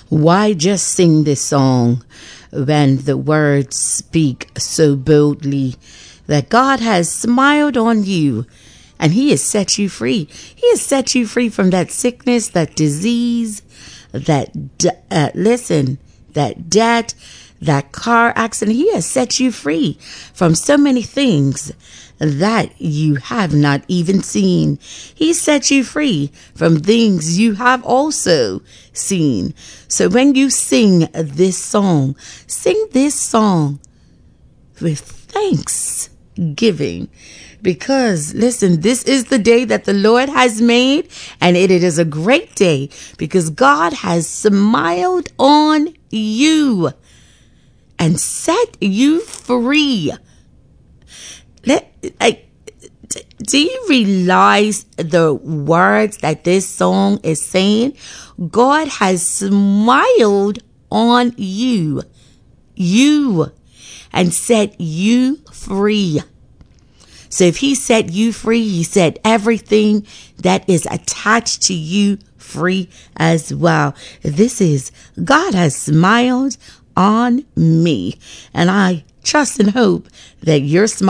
Why just sing this song when the words speak so boldly that God has smiled on you and He has set you free? He has set you free from that sickness, that disease, that debt, that car accident. He has set you free from so many things that you have not even seen. He set you free from things you have also seen. So when you sing this song with thanksgiving. Because, listen, this is the day that the Lord has made, and it is a great day because God has smiled on you and set you free. Do you realize the words that this song is saying? God has smiled on you, and set you free. So if He set you free, He set everything that is attached to you free as well. This is God has smiled on me, and I trust and hope that your smile